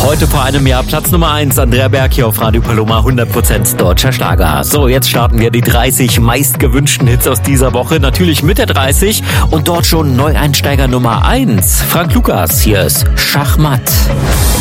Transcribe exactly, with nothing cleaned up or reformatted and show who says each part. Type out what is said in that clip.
Speaker 1: Heute vor einem Jahr Platz Nummer eins, Andrea Berg hier auf Radio Paloma, hundert Prozent deutscher Schlager. So, jetzt starten wir die dreißig meistgewünschten Hits aus dieser Woche, natürlich mit der dreißig und dort schon Neueinsteiger Nummer eins. Frank Lukas, hier ist Schachmatt.